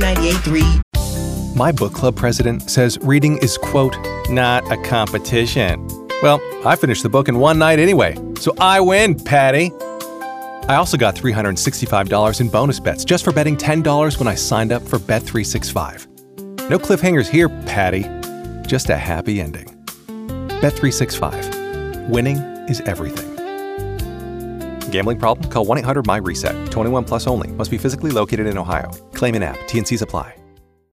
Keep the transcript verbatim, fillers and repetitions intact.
ninety-eight point three. My book club president says reading is, quote, not a competition. Well, I finished the book in one night anyway, so I win, Patty. I also got three hundred sixty-five dollars in bonus bets just for betting ten dollars when I signed up for Bet three sixty-five. No cliffhangers here, Patty. Just a happy ending. Bet three sixty-five. Winning is everything. Gambling problem? Call one eight hundred M Y RESET. twenty-one plus only. Must be physically located in Ohio. Claim in app. T and Cs apply.